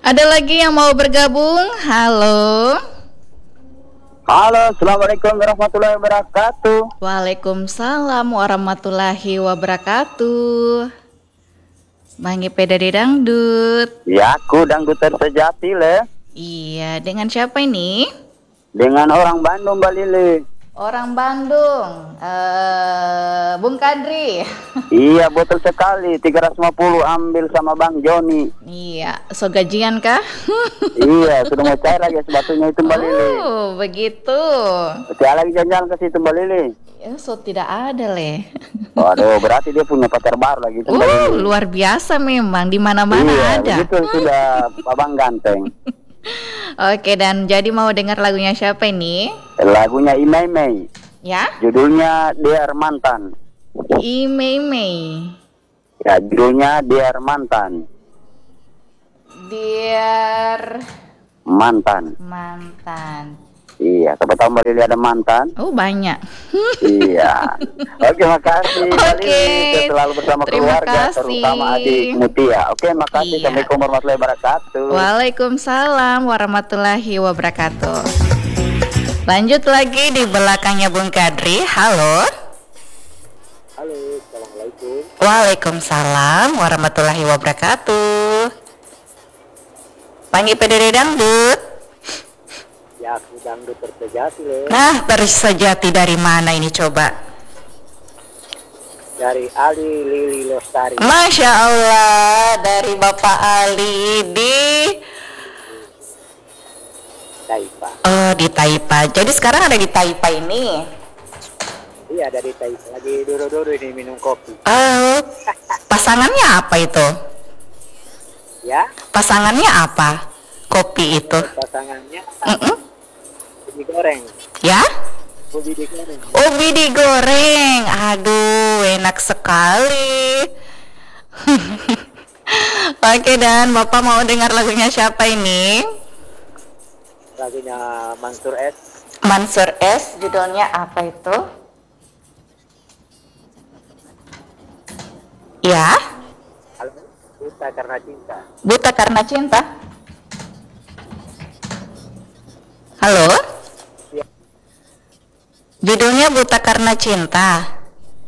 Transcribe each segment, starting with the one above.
Ada lagi yang mau bergabung? Halo. Halo, assalamualaikum warahmatullahi wabarakatuh. Waalaikumsalam warahmatullahi wabarakatuh. Bang Ipe dari Dangdut. Ya, aku dangduter sejati le. Iya, dengan siapa ini? Dengan orang Bandung, Mbak Lili. Orang Bandung. Bung Kadri. Iya, betul sekali. 350 ambil sama Bang Joni. Iya, so gajian kah? Iya, sudah mau cair lagi sebatunya itu, Mbak Lili. Oh, begitu. Saya lagi jalan-jalan ke situ, Mbak Lili. Ya, so tidak ada le. Waduh, berarti dia punya pacar baru lagi itu, Mbak Lili. Luar biasa memang, di mana-mana Iya, ada. begitu sudah Abang ganteng. Oke, dan jadi mau dengar lagunya siapa ini? Lagunya Imei Mei. Ya? Judulnya Dear Mantan. Imei Mei. Ya, judulnya Dear Mantan. Dear Mantan. mantan. Iya, siapa tahu Mbak Lili ada mantan. Oh, banyak. Iya. Oke, makasih Mbak Oke. Lili. Kita selalu bersama Terima keluarga, kasih. terutama adik Mutia. Oke, makasih. Iya. Assalamualaikum warahmatullahi wabarakatuh. Waalaikumsalam warahmatullahi wabarakatuh. Lanjut lagi di belakangnya Bung Kadri. Halo. Halo, assalamualaikum. Waalaikumsalam warahmatullahi wabarakatuh. Panggil dari Dangdut. Ya, aku dangdut tersejati le. Nah, tersejati dari mana ini coba? Dari Ali Lili Lestari. Masya Allah, dari Bapak Ali di Taipa. Oh, di Taipa. Jadi sekarang ada di Taipa ini. Iya, dari Taipa. Lagi dulu-dulu ini minum kopi. Oh, pasangannya apa itu? Ya, Pasangannya apa? Kopi itu. pasangannya Mm-mm. ubi goreng. Ya? Ubi digoreng. Ubi digoreng. Aduh, enak sekali. Oke, dan Bapak mau dengar lagunya siapa ini? Lagunya Mansur S. Mansur S, judulnya apa itu? Ya? Halo, Buta Karena Cinta. Buta Karena Cinta. Halo? Ya. Judulnya Buta Karena Cinta.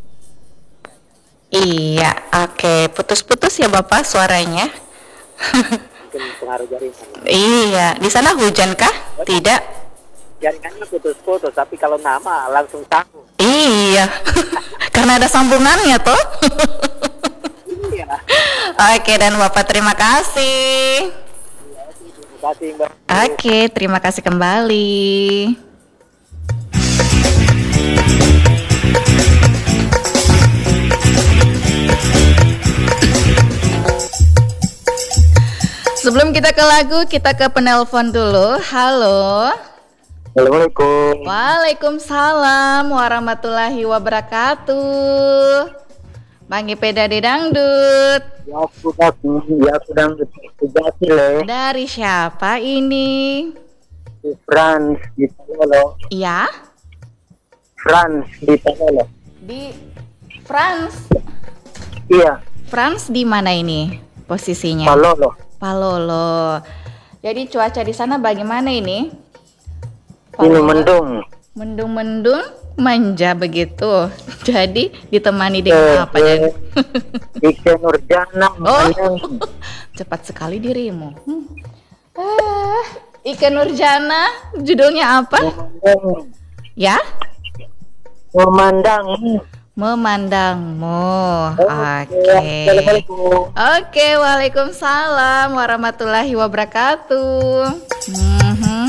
Iya, oke. Putus-putus ya Bapak suaranya. Mungkin pengaruh jaringan. Iya, di sana hujan kah? Tidak. Jaringannya putus-putus, tapi kalau nama langsung sambung. Iya. Karena ada sambungannya toh. Iya. Oke, dan Bapak terima kasih. Terima kasih Mbak. Oke, terima kasih kembali. Sebelum kita ke lagu, kita ke penelpon dulu. Halo. Assalamualaikum. Waalaikumsalam warahmatullahi wabarakatuh. Bang Ipe dari Dangdut. Ya sedang sejati le. Dari siapa ini? Di France di Tanolo. Ya, France di Tanolo. di France. Iya, France di mana ini posisinya? Palolo. Palolo. Jadi cuaca di sana bagaimana ini? Ini mendung. Mendung-mendung, manja begitu. Jadi ditemani dengan apa jadi? Ike Nurjana. Oh, cepat sekali dirimu. Ike Nurjana, judulnya apa? Ya? Memandang. Memandangmu. Oke. Assalamualaikum. Oke, waalaikumsalam warahmatullahi wabarakatuh. Mhm.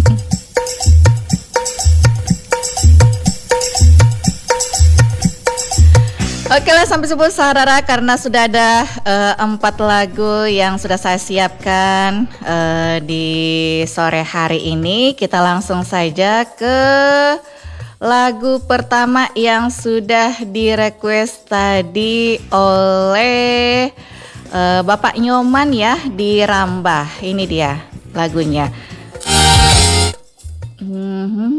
Oke lah, sampai sebut saudara, karena sudah ada 4 lagu yang sudah saya siapkan di sore hari ini. Kita langsung saja ke lagu pertama yang sudah direquest tadi oleh Bapak Nyoman ya di Rambah. Ini dia lagunya.